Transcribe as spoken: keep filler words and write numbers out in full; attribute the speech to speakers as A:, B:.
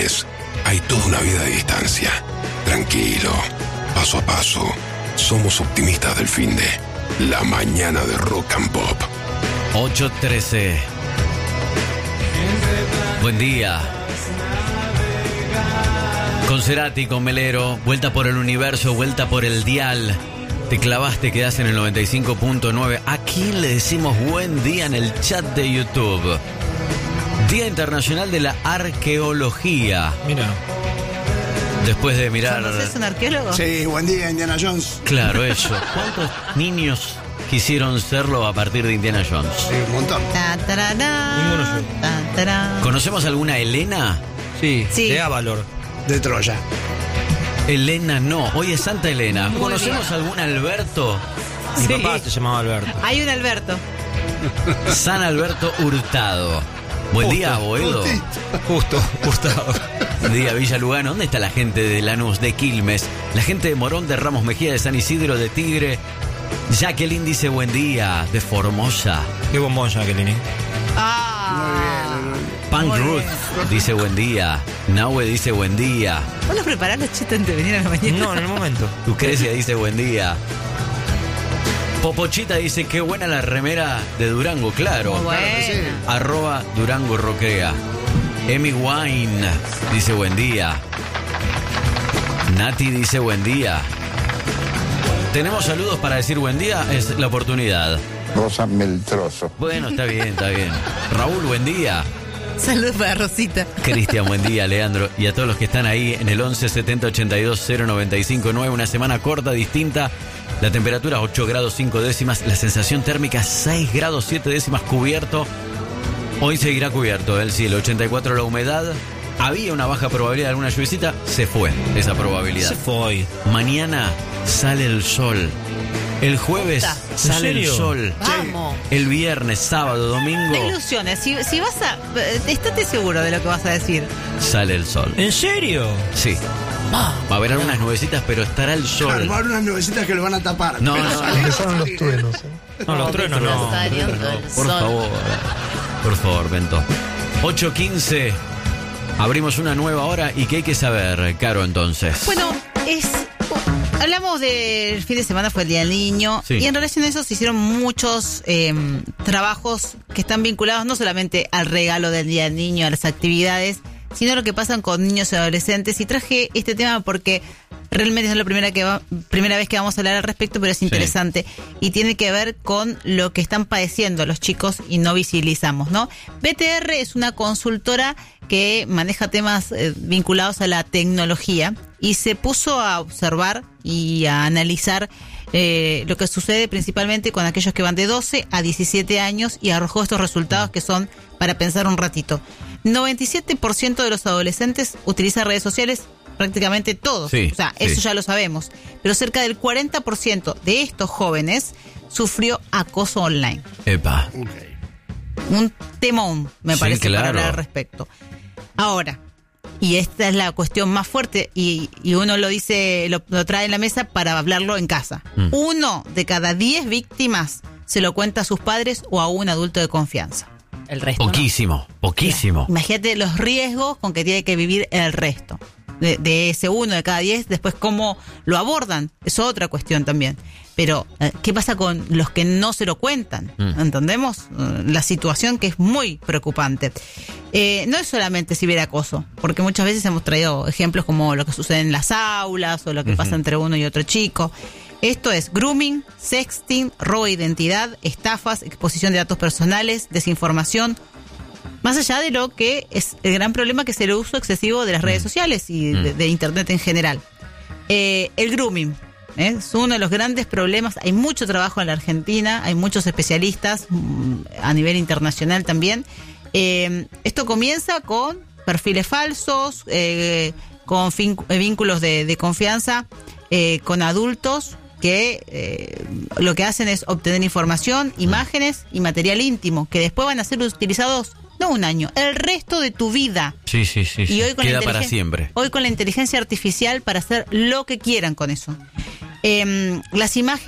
A: Quilmes, hay toda una vida de distancia. Tranquilo, paso a paso. Somos optimistas del finde. La mañana de Rock and Pop.
B: ocho trece. Buen día. Con Cerati, con Melero, vuelta por el universo, vuelta por el dial. Te clavaste, quedás en el noventa y cinco punto nueve. ¿A quién le decimos buen día en el chat de YouTube? Día Internacional de la Arqueología.
C: Mira.
B: Después de mirar...
D: ¿Es un arqueólogo?
E: Sí, buen día, Indiana Jones.
B: Claro, eso. ¿Cuántos niños quisieron serlo a partir de Indiana Jones?
E: Sí, un montón.
D: Ta, tarará,
C: Ninguno yo.
D: ta, tará.
B: ¿Conocemos alguna Elena?
C: Sí,
D: Sí.
C: de Avalor.
E: De Troya.
B: Elena no, hoy es Santa Elena.
D: Muy
B: ¿Conocemos
D: bien.
B: algún Alberto?
C: Mi
D: Sí.
C: papá se llamaba Alberto.
D: Hay un Alberto.
B: San Alberto Hurtado. Buen
C: Justo,
B: día, Boedo.
C: Justo, Gustavo.
B: Buen día, Villa Lugano. ¿Dónde está la gente de Lanús, de Quilmes? La gente de Morón, de Ramos Mejía, de San Isidro, de Tigre. Jacqueline dice buen día, de Formosa.
C: Qué bombón, Jacqueline.
D: Ah.
B: Punk
D: Muy
B: Ruth
D: bien.
B: dice buen día. Nahue dice buen día.
D: ¿Vos los preparás los chistes antes de venir a la mañana?
C: No, en el momento.
B: Lucrecia dice buen día. Popochita dice qué buena la remera de Durango, claro.
D: Muy buena.
B: Arroba Durango Roquea. Emi Wine dice buen día. Nati dice buen día. ¿Tenemos saludos para decir buen día? Es la oportunidad.
F: Rosa Meltroso.
B: Bueno, está bien, está bien. Raúl, buen día.
D: Saludos para Rosita.
B: Cristian, buen día, Leandro. Y a todos los que están ahí en el once setenta ochenta y dos cero noventa y cinco nueve. Una semana corta, distinta. La temperatura ocho grados cinco décimas. La sensación térmica seis grados siete décimas, cubierto. Hoy seguirá cubierto el cielo. ochenta y cuatro la humedad. Había una baja probabilidad de alguna lluviecita. Se fue esa probabilidad.
C: Se fue hoy.
B: Mañana sale el sol. El jueves
D: ¿En
B: sale el
C: serio?
B: sol.
D: Vamos.
B: El viernes, sábado, domingo
D: No ilusiones. Si, si vas a... eh, Estate seguro de lo que vas a decir.
B: sale el sol.
C: ¿En serio?
B: Sí. Va a haber algunas nubecitas, pero estará el sol.
E: Claro, va a haber unas nubecitas que lo van a tapar.
B: No,
E: Pero
B: no,
E: sale-
F: Empezaron los truenos. ¿eh?
C: No, los truenos no.
D: Saliendo el
B: Por
D: sol.
B: favor. Por favor, Bento. ocho quince. Abrimos una nueva hora. ¿Y qué hay que saber, Caro, entonces?
D: Bueno, es... Hablamos del fin de semana, fue el Día del Niño,
B: Sí.
D: y en relación a eso se hicieron muchos eh, trabajos que están vinculados no solamente al regalo del Día del Niño, a las actividades, sino lo que pasan con niños y adolescentes. Y traje este tema porque realmente no es la primera, que va, primera vez que vamos a hablar al respecto, pero es interesante. Y tiene que ver con lo que están padeciendo los chicos y no visibilizamos, ¿no? B T R es una consultora que maneja temas eh, vinculados a la tecnología y se puso a observar y a analizar eh, lo que sucede principalmente con aquellos que van de doce a diecisiete años y arrojó estos resultados que son para pensar un ratito. noventa y siete por ciento de los adolescentes utiliza redes sociales, prácticamente todos.
B: Sí,
D: o sea,
B: sí.
D: eso ya lo sabemos. Pero cerca del cuarenta por ciento de estos jóvenes sufrió acoso online.
B: Epa.
D: Un temón, me
B: Sí,
D: parece,
B: claro.
D: para hablar al respecto. Ahora, y esta es la cuestión más fuerte, y, y uno lo dice, lo, lo trae en la mesa para hablarlo en casa.
B: Mm.
D: Uno de cada diez víctimas se lo cuenta a sus padres o a un adulto de confianza. El resto no.
B: Poquísimo, poquísimo.
D: Imagínate los riesgos con que tiene que vivir el resto. De, de ese uno de cada diez, después cómo lo abordan, es otra cuestión también. Pero, eh, ¿qué pasa con los que no se lo cuentan?
B: Mm.
D: ¿Entendemos? Eh, La situación que es muy preocupante. Eh, no es solamente ciberacoso, porque muchas veces hemos traído ejemplos como lo que sucede en las aulas o lo que
B: Ujú.
D: pasa entre uno y otro chico. Esto es grooming, sexting, robo de identidad, estafas, exposición de datos personales, desinformación. Más allá de lo que es el gran problema, que es el uso excesivo de las redes sociales y de, de Internet en general. Eh, el grooming ¿eh? es uno de los grandes problemas. Hay mucho trabajo en la Argentina, hay muchos especialistas mm, a nivel internacional también. Eh, esto comienza con perfiles falsos, eh, con fin- vínculos de, de confianza eh, con adultos que eh, lo que hacen es obtener información, imágenes y material íntimo que después van a ser utilizados no un año, el resto de tu vida.
B: Sí, sí, sí. sí.
D: Y hoy con la
B: Queda para
D: inteligen-
B: siempre.
D: Hoy con la inteligencia artificial para hacer lo que quieran con eso. Eh, las imágenes